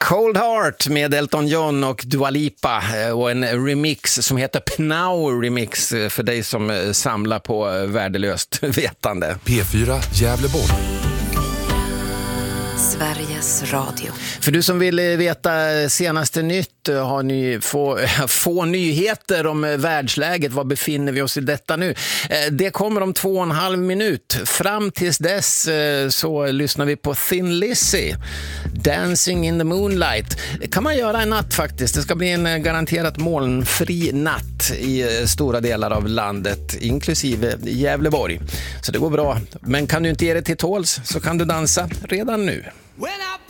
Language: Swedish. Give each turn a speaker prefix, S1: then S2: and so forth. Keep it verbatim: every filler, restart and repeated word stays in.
S1: Cold Heart med Elton John och Dua Lipa och en remix som heter Pnau Remix för dig som samlar på värdelöst vetande.
S2: P fyra Gävleborg.
S3: Sveriges Radio.
S1: För du som vill veta senaste nytt har ni få, få nyheter om världsläget. Var befinner vi oss i detta nu? Det kommer om två och en halv minut. Fram tills dess så lyssnar vi på Thin Lizzy. Dancing in the Moonlight. Det kan man göra en natt faktiskt. Det ska bli en garanterat molnfri natt i stora delar av landet, inklusive Gävleborg. Så det går bra. Men kan du inte ge det till tåls så kan du dansa redan nu.
S4: When I